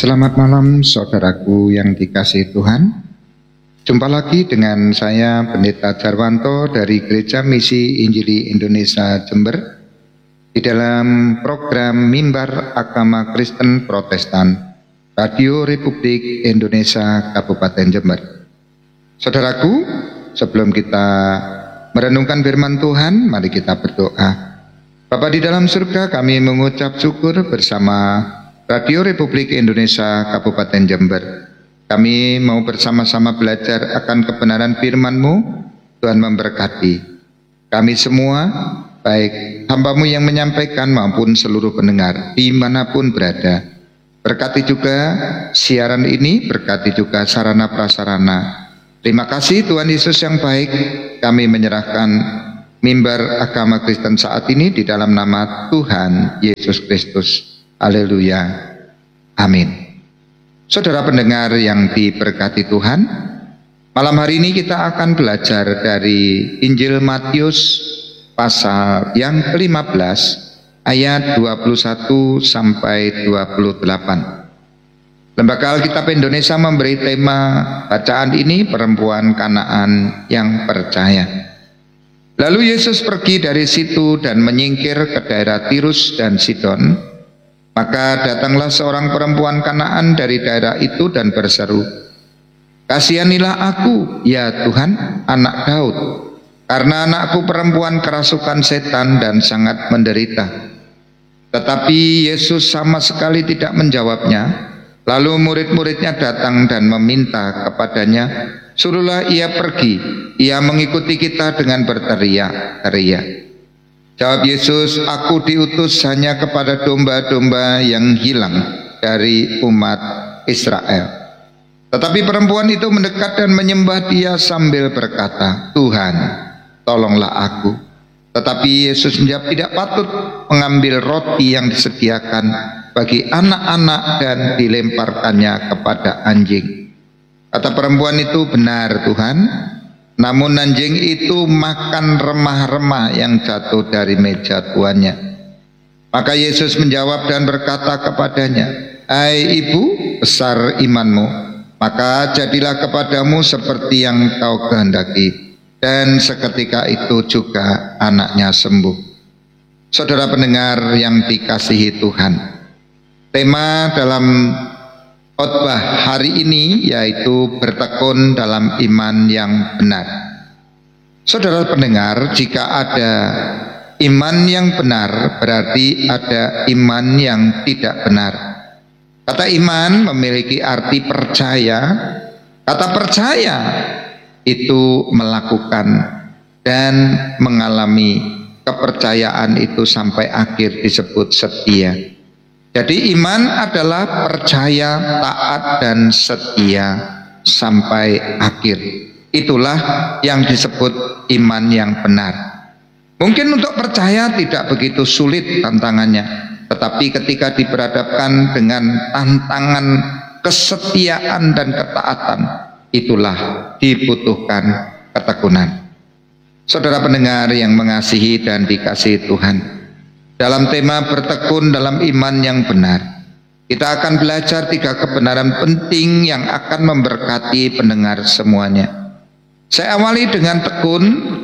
Selamat malam saudaraku yang dikasihi Tuhan. Jumpa lagi dengan saya Pendeta Jarwanto dari Gereja Misi Injili Indonesia Jember di dalam program Mimbar Agama Kristen Protestan Radio Republik Indonesia Kabupaten Jember. Saudaraku, sebelum kita merenungkan firman Tuhan, mari kita berdoa. Bapa di dalam surga, kami mengucap syukur bersama Radio Republik Indonesia Kabupaten Jember. Kami mau bersama-sama belajar akan kebenaran firman-Mu. Tuhan memberkati kami semua, baik hamba-Mu yang menyampaikan maupun seluruh pendengar dimanapun berada. Berkati juga siaran ini, berkati juga sarana prasarana. Terima kasih Tuhan Yesus yang baik. Kami menyerahkan mimbar agama Kristen saat ini di dalam nama Tuhan Yesus Kristus. Haleluya. Amin. Saudara pendengar yang diberkati Tuhan, malam hari ini kita akan belajar dari Injil Matius pasal yang ke-15 ayat 21 sampai 28. Lembaga Alkitab Indonesia memberi tema bacaan ini perempuan Kanaan yang percaya. Lalu Yesus pergi dari situ dan menyingkir ke daerah Tirus dan Sidon. Maka datanglah seorang perempuan Kanaan dari daerah itu dan berseru, "Kasihanilah aku, ya Tuhan, anak Daud, karena anakku perempuan kerasukan setan dan sangat menderita." Tetapi Yesus sama sekali tidak menjawabnya. Lalu murid-muridnya datang dan meminta kepadanya, "Suruhlah ia pergi, ia mengikuti kita dengan berteriak-teriak." Jawab Yesus, "Aku diutus hanya kepada domba-domba yang hilang dari umat Israel." Tetapi perempuan itu mendekat dan menyembah Dia sambil berkata, "Tuhan, tolonglah aku." Tetapi Yesus menjawab, "Tidak patut mengambil roti yang disediakan bagi anak-anak dan dilemparkannya kepada anjing." Kata perempuan itu, "Benar Tuhan, namun anjing itu makan remah-remah yang jatuh dari meja tuannya." Maka Yesus menjawab dan berkata kepadanya, "Hai ibu, besar imanmu, maka jadilah kepadamu seperti yang kau kehendaki." Dan seketika itu juga anaknya sembuh. Saudara pendengar yang dikasihi Tuhan, tema dalam khotbah hari ini yaitu bertekun dalam iman yang benar. Saudara pendengar, jika ada iman yang benar, berarti ada iman yang tidak benar. Kata iman memiliki arti percaya. Kata percaya itu melakukan dan mengalami kepercayaan itu sampai akhir disebut setia. Jadi iman adalah percaya, taat, dan setia sampai akhir. Itulah yang disebut iman yang benar. Mungkin untuk percaya tidak begitu sulit tantangannya, tetapi ketika diperhadapkan dengan tantangan kesetiaan dan ketaatan, itulah dibutuhkan ketekunan. Saudara pendengar yang mengasihi dan dikasihi Tuhan, dalam tema bertekun dalam iman yang benar, kita akan belajar 3 kebenaran penting yang akan memberkati pendengar semuanya. Saya awali dengan tekun.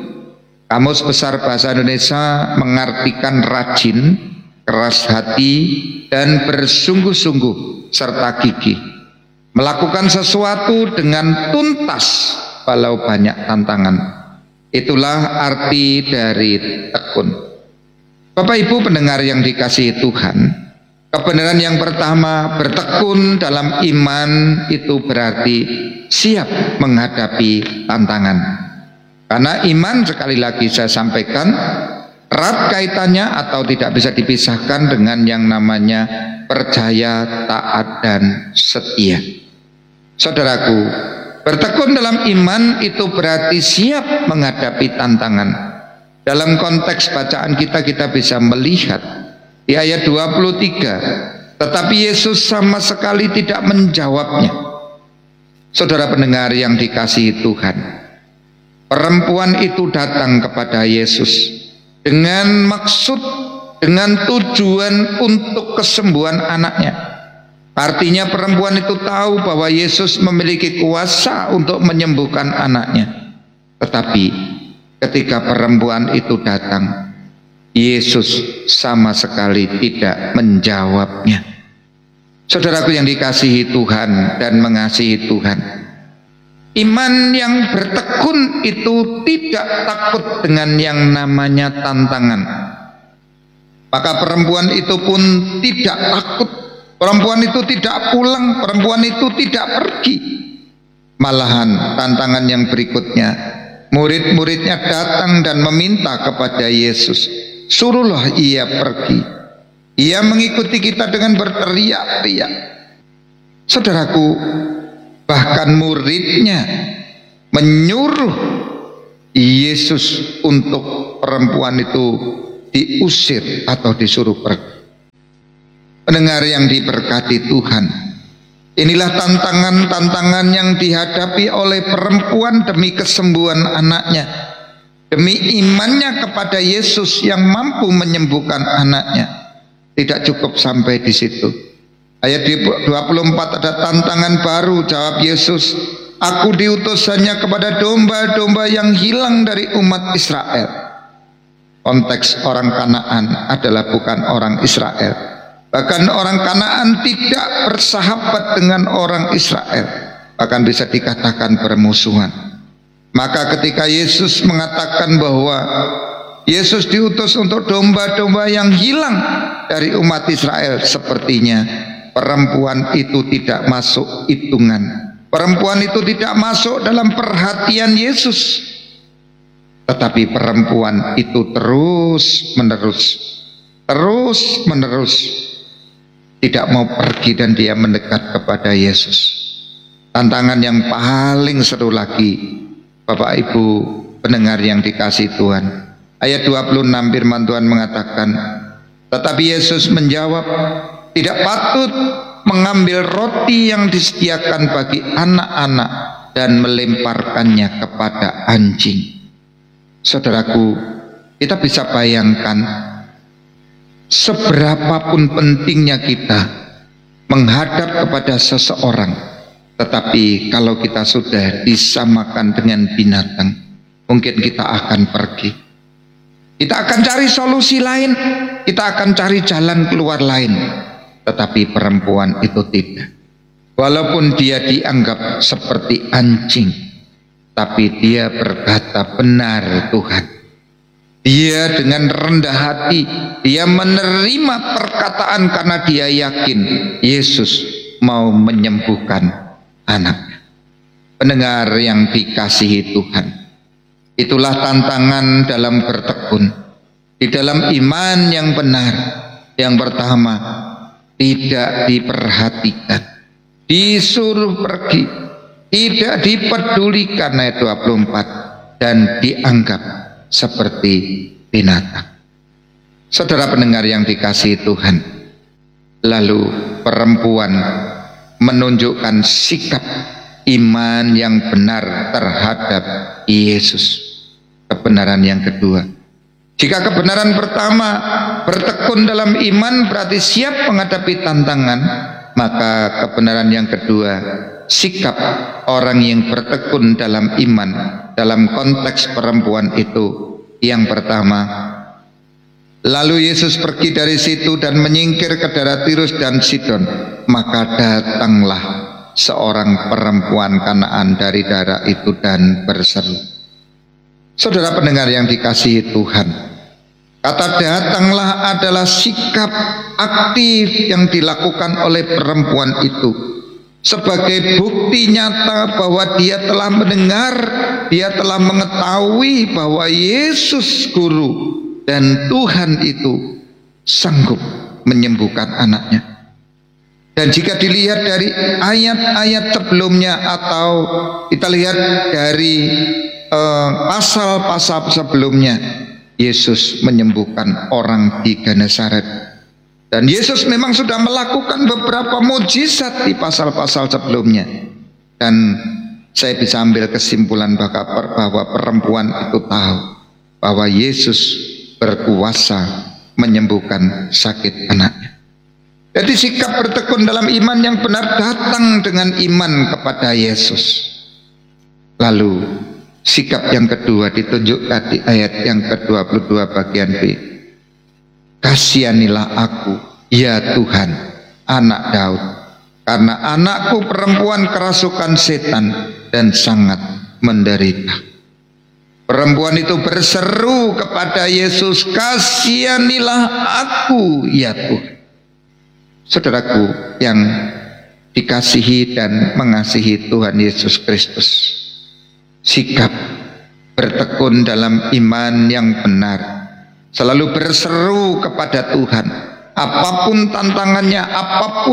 Kamus Besar Bahasa Indonesia mengartikan rajin, keras hati, dan bersungguh-sungguh serta gigih. Melakukan sesuatu dengan tuntas walau banyak tantangan. Itulah arti dari tekun. Bapak Ibu pendengar yang dikasihi Tuhan, kebenaran yang pertama, bertekun dalam iman itu berarti siap menghadapi tantangan. Karena iman, sekali lagi saya sampaikan, erat kaitannya atau tidak bisa dipisahkan dengan yang namanya percaya, taat, dan setia. Saudaraku, bertekun dalam iman itu berarti siap menghadapi tantangan. Dalam konteks bacaan kita bisa melihat di ayat 23, tetapi Yesus sama sekali tidak menjawabnya. Saudara pendengar yang dikasihi Tuhan, perempuan itu datang kepada Yesus dengan maksud, dengan tujuan untuk kesembuhan anaknya. Artinya perempuan itu tahu bahwa Yesus memiliki kuasa untuk menyembuhkan anaknya. Tetapi ketika perempuan itu datang, Yesus sama sekali tidak menjawabnya. Saudaraku yang dikasihi Tuhan dan mengasihi Tuhan, iman yang bertekun itu tidak takut dengan yang namanya tantangan. Maka perempuan itu pun tidak takut. Perempuan itu tidak pulang, perempuan itu tidak pergi. Malahan tantangan yang berikutnya, murid-muridnya datang dan meminta kepada Yesus, suruhlah ia pergi. Ia mengikuti kita dengan berteriak-teriak. Saudaraku, bahkan muridnya menyuruh Yesus untuk perempuan itu diusir atau disuruh pergi. Pendengar yang diberkati Tuhan, inilah tantangan-tantangan yang dihadapi oleh perempuan demi kesembuhan anaknya, demi imannya kepada Yesus yang mampu menyembuhkan anaknya. Tidak cukup sampai di situ. Ayat 24 ada tantangan baru. Jawab Yesus, aku diutus hanya kepada domba-domba yang hilang dari umat Israel. Konteks orang Kanaan adalah bukan orang Israel. Bahkan orang Kanaan tidak bersahabat dengan orang Israel, bahkan bisa dikatakan bermusuhan. Maka ketika Yesus mengatakan bahwa Yesus diutus untuk domba-domba yang hilang dari umat Israel, sepertinya perempuan itu tidak masuk hitungan. Perempuan itu tidak masuk dalam perhatian Yesus. Tetapi perempuan itu terus menerus tidak mau pergi dan dia mendekat kepada Yesus. Tantangan yang paling seru lagi, Bapak Ibu pendengar yang dikasihi Tuhan. Ayat 26 firman Tuhan mengatakan, tetapi Yesus menjawab, tidak patut mengambil roti yang disediakan bagi anak-anak dan melemparkannya kepada anjing. Saudaraku, kita bisa bayangkan seberapapun pentingnya kita menghadap kepada seseorang, tetapi kalau kita sudah disamakan dengan binatang, mungkin kita akan pergi. Kita akan cari solusi lain, kita akan cari jalan keluar lain. Tetapi perempuan itu tidak. Walaupun dia dianggap seperti anjing, tapi dia berkata, benar Tuhan. Dia dengan rendah hati, dia menerima perkataan karena dia yakin Yesus mau menyembuhkan anaknya. Pendengar yang dikasihi Tuhan, itulah tantangan dalam bertekun di dalam iman yang benar. Yang pertama, tidak diperhatikan, disuruh pergi, tidak dipedulikan, ayat 24, dan dianggap seperti binatang. Saudara pendengar yang dikasihi Tuhan, lalu perempuan menunjukkan sikap iman yang benar terhadap Yesus. Kebenaran yang kedua, jika kebenaran pertama bertekun dalam iman berarti siap menghadapi tantangan, maka kebenaran yang kedua, sikap orang yang bertekun dalam iman dalam konteks perempuan itu, yang pertama, lalu Yesus pergi dari situ dan menyingkir ke daerah Tirus dan Sidon. Maka datanglah seorang perempuan Kanaan dari daerah itu dan berseru. Saudara pendengar yang dikasihi Tuhan, kata datanglah adalah sikap aktif yang dilakukan oleh perempuan itu sebagai bukti nyata bahwa dia telah mendengar, dia telah mengetahui bahwa Yesus Guru dan Tuhan itu sanggup menyembuhkan anaknya. Dan jika dilihat dari ayat-ayat sebelumnya atau kita lihat dari pasal-pasal sebelumnya, Yesus menyembuhkan orang di Genesaret. Dan Yesus memang sudah melakukan beberapa mukjizat di pasal-pasal sebelumnya. Dan saya bisa ambil kesimpulan bahwa perempuan itu tahu bahwa Yesus berkuasa menyembuhkan sakit anaknya. Jadi sikap bertekun dalam iman yang benar datang dengan iman kepada Yesus. Lalu sikap yang kedua ditunjukkan di ayat yang ke-22 bagian B. Kasihanilah aku, ya Tuhan, anak Daud, karena anakku perempuan kerasukan setan dan sangat menderita. Perempuan itu berseru kepada Yesus, kasihanilah aku, ya Tuhan. Saudaraku yang dikasihi dan mengasihi Tuhan Yesus Kristus, sikap bertekun dalam iman yang benar, selalu berseru kepada Tuhan, apapun tantangannya, apapun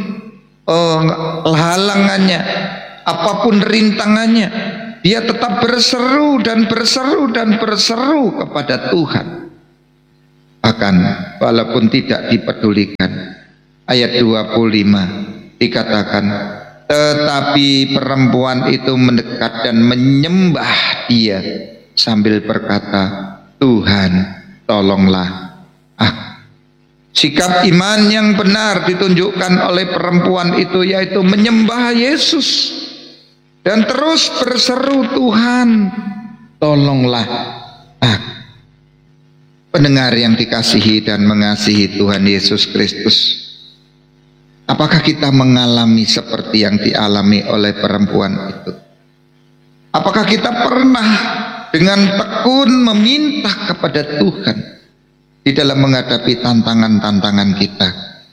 halangannya, apapun rintangannya, dia tetap berseru dan berseru dan berseru kepada Tuhan. Bahkan walaupun tidak dipedulikan, ayat 25 dikatakan, tetapi perempuan itu mendekat dan menyembah dia sambil berkata, Tuhan, tolonglah aku. Sikap iman yang benar ditunjukkan oleh perempuan itu, yaitu menyembah Yesus dan terus berseru, Tuhan, tolonglah aku. Pendengar yang dikasihi dan mengasihi Tuhan Yesus Kristus, apakah kita mengalami seperti yang dialami oleh perempuan itu? Apakah kita pernah dengan tekun meminta kepada Tuhan di dalam menghadapi tantangan-tantangan kita?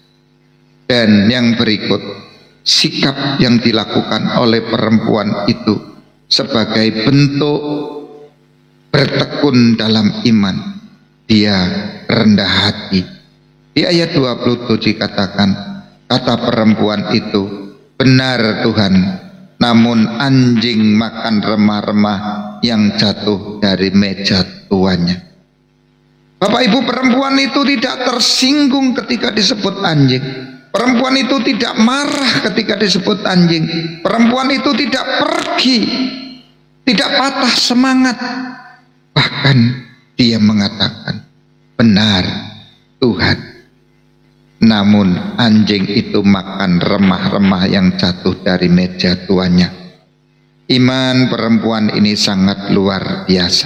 Dan yang berikut, sikap yang dilakukan oleh perempuan itu sebagai bentuk bertekun dalam iman. Dia rendah hati. Di ayat 27 dikatakan, kata perempuan itu, benar Tuhan, namun anjing makan remah-remah yang jatuh dari meja tuannya. Bapak Ibu, perempuan itu tidak tersinggung ketika disebut anjing. Perempuan itu tidak marah ketika disebut anjing. Perempuan itu tidak pergi, tidak patah semangat. Bahkan dia mengatakan, benar Tuhan, namun anjing itu makan remah-remah yang jatuh dari meja tuannya. Iman perempuan ini sangat luar biasa.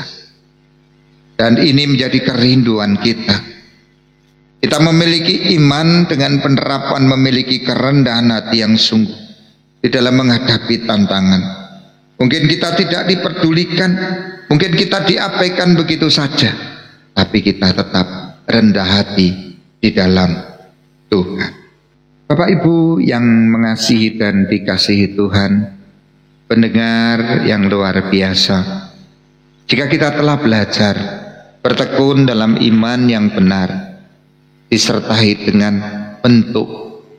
Dan ini menjadi kerinduan kita. Kita memiliki iman dengan penerapan memiliki kerendahan hati yang sungguh di dalam menghadapi tantangan. Mungkin kita tidak diperdulikan, mungkin kita diabaikan begitu saja, tapi kita tetap rendah hati di dalam Tuhan. Bapak Ibu yang mengasihi dan dikasihi Tuhan, pendengar yang luar biasa, jika kita telah belajar bertekun dalam iman yang benar, disertai dengan bentuk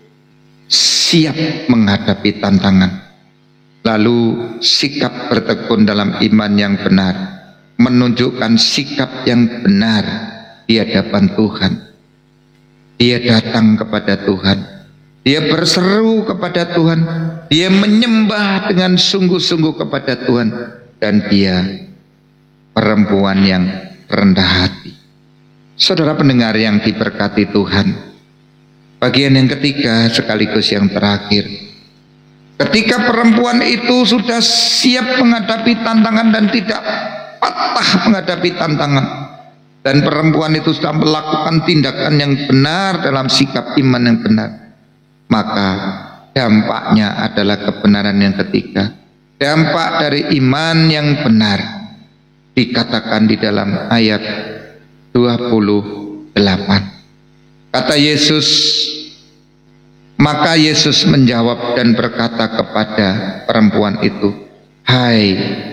siap menghadapi tantangan, lalu sikap bertekun dalam iman yang benar menunjukkan sikap yang benar di hadapan Tuhan. Dia datang kepada Tuhan, dia berseru kepada Tuhan, dia menyembah dengan sungguh-sungguh kepada Tuhan, dan dia perempuan yang rendah hati. Saudara pendengar yang diberkati Tuhan, bagian yang ketiga sekaligus yang terakhir, ketika perempuan itu sudah siap menghadapi tantangan dan tidak patah menghadapi tantangan, dan perempuan itu sudah melakukan tindakan yang benar dalam sikap iman yang benar, maka dampaknya adalah kebenaran yang ketiga. Dampak dari iman yang benar dikatakan di dalam ayat 28. Kata Yesus, maka Yesus menjawab dan berkata kepada perempuan itu, hai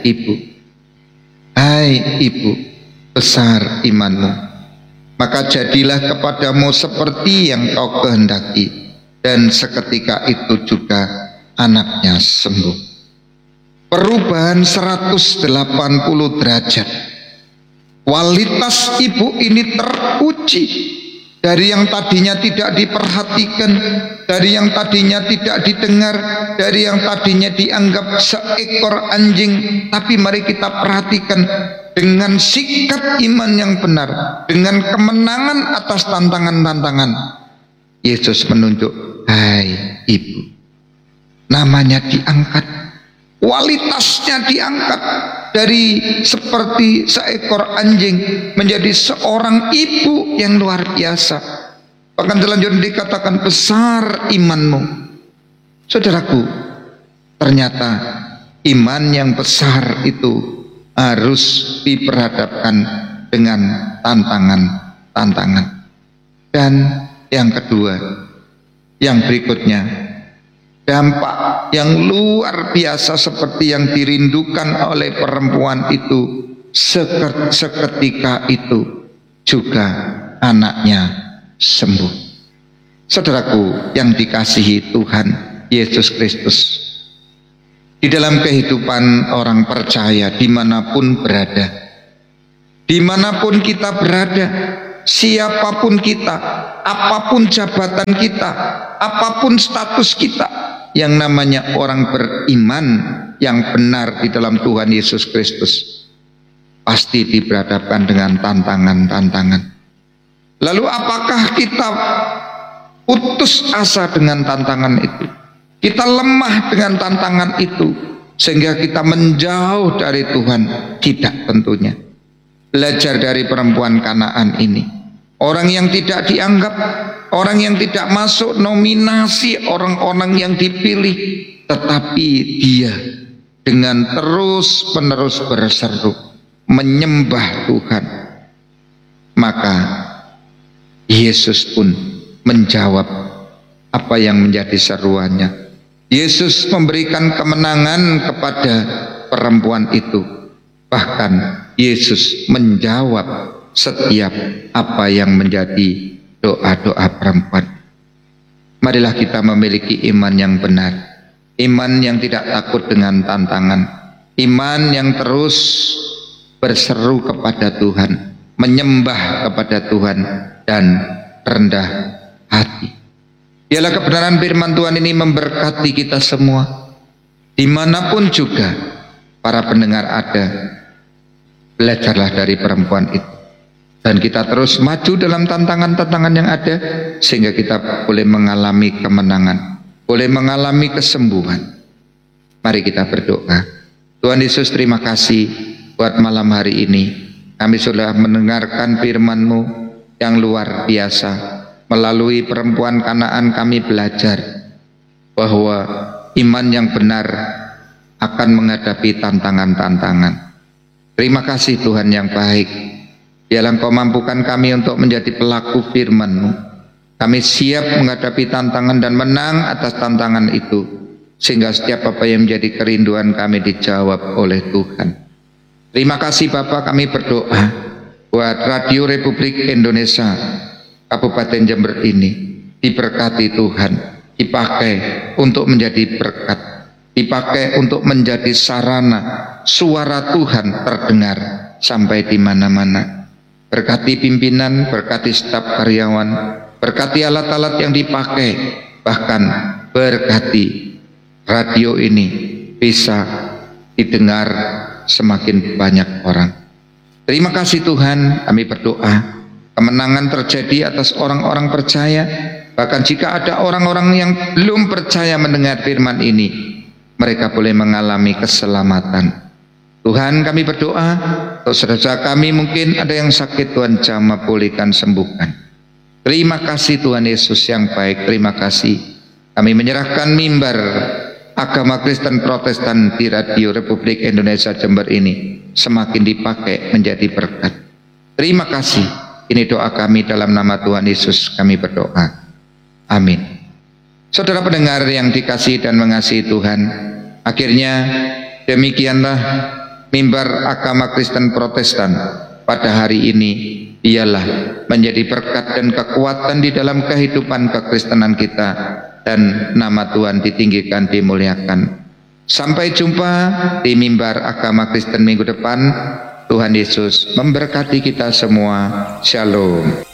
ibu, besar imanmu, maka jadilah kepadamu seperti yang kau kehendaki. Dan seketika itu juga anaknya sembuh. Perubahan 180 derajat. Kualitas ibu ini teruji. Dari yang tadinya tidak diperhatikan, dari yang tadinya tidak didengar, dari yang tadinya dianggap seekor anjing, tapi mari kita perhatikan dengan sikap iman yang benar, dengan kemenangan atas tantangan-tantangan, Yesus menunjuk, hai ibu. Namanya diangkat, kualitasnya diangkat dari seperti seekor anjing menjadi seorang ibu yang luar biasa. Bahkan selanjutnya dikatakan besar imanmu. Saudaraku, ternyata iman yang besar itu harus diperhadapkan dengan tantangan-tantangan. Dan yang kedua, yang berikutnya, dampak yang luar biasa seperti yang dirindukan oleh perempuan itu, seketika itu juga anaknya sembuh. Saudaraku yang dikasihi Tuhan Yesus Kristus, di dalam kehidupan orang percaya dimanapun berada, dimanapun kita berada, siapapun kita, apapun jabatan kita, apapun status kita, yang namanya orang beriman yang benar di dalam Tuhan Yesus Kristus pasti diberhadapkan dengan tantangan-tantangan. Lalu apakah kita putus asa dengan tantangan itu? Kita lemah dengan tantangan itu sehingga kita menjauh dari Tuhan? Tidak, tentunya. Belajar dari perempuan Kanaan ini, orang yang tidak dianggap, orang yang tidak masuk nominasi orang-orang yang dipilih, tetapi dia dengan terus-menerus berseru menyembah Tuhan, maka Yesus pun menjawab apa yang menjadi seruannya. Yesus memberikan kemenangan kepada perempuan itu. Bahkan Yesus menjawab setiap apa yang menjadi doa-doa perempuan. Marilah kita memiliki iman yang benar, iman yang tidak takut dengan tantangan, iman yang terus berseru kepada Tuhan, menyembah kepada Tuhan, dan rendah hati. Biarlah kebenaran firman Tuhan ini memberkati kita semua, dimanapun juga para pendengar ada. Belajarlah dari perempuan itu, dan kita terus maju dalam tantangan-tantangan yang ada, sehingga kita boleh mengalami kemenangan, boleh mengalami kesembuhan. Mari kita berdoa. Tuhan Yesus, terima kasih buat malam hari ini. Kami sudah mendengarkan firman-Mu yang luar biasa. Melalui perempuan Kanaan kami belajar bahwa iman yang benar akan menghadapi tantangan-tantangan. Terima kasih Tuhan yang baik. Biarlah Engkau mampukan kami untuk menjadi pelaku firman-Mu. Kami siap menghadapi tantangan dan menang atas tantangan itu, sehingga setiap apa yang menjadi kerinduan kami dijawab oleh Tuhan. Terima kasih Bapak, kami berdoa buat Radio Republik Indonesia Kabupaten Jember ini diberkati Tuhan, dipakai untuk menjadi berkat, dipakai untuk menjadi sarana suara Tuhan terdengar sampai di mana-mana. Berkati pimpinan, berkati staf karyawan, berkati alat-alat yang dipakai, bahkan berkati radio ini bisa didengar semakin banyak orang. Terima kasih Tuhan, kami berdoa kemenangan terjadi atas orang-orang percaya. Bahkan jika ada orang-orang yang belum percaya mendengar firman ini, mereka boleh mengalami keselamatan. Tuhan, kami berdoa untuk saudara kami mungkin ada yang sakit, Tuhan jamah, pulihkan, sembuhkan. Terima kasih Tuhan Yesus yang baik. Terima kasih. Kami menyerahkan mimbar agama Kristen Protestan di Radio Republik Indonesia Jember ini semakin dipakai menjadi berkat. Terima kasih. Ini doa kami dalam nama Tuhan Yesus kami berdoa. Amin. Saudara pendengar yang dikasihi dan mengasihi Tuhan, akhirnya demikianlah mimbar agama Kristen Protestan pada hari ini ialah menjadi berkat dan kekuatan di dalam kehidupan kekristenan kita, dan nama Tuhan ditinggikan, dimuliakan. Sampai jumpa di mimbar agama Kristen minggu depan. Tuhan Yesus memberkati kita semua. Shalom.